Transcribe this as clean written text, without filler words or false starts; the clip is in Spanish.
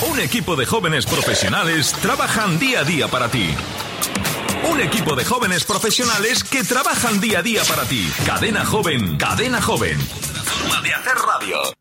Un equipo de jóvenes profesionales trabajan día a día para ti. Un equipo de jóvenes profesionales que trabajan día a día para ti. Cadena Joven, Cadena Joven. Otra forma de hacer radio.